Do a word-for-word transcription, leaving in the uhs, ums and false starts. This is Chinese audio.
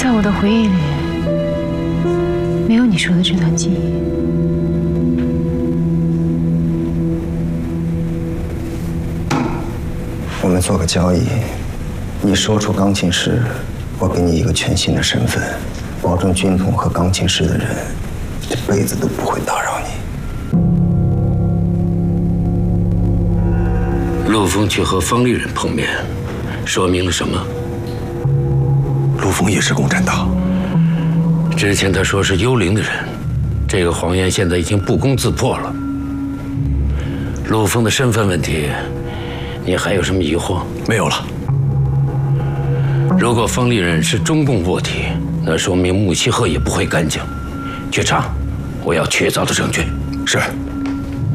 在我的回忆里，没有你说的这段记忆。 我们做个交易，你说出钢琴师，我给你一个全新的身份，保证军统和钢琴师的人这辈子都不会打扰你。 陆枫去和方立人碰面，说明了什么？ 陆枫也是共产党。 之前他说是幽灵的人，这个谎言现在已经不攻自破了。陆枫的身份问题，你还有什么疑惑？ 没有了。 如果方立人是中共卧底，那说明穆希赫也不会干净。去查，我要确凿的证据。 是。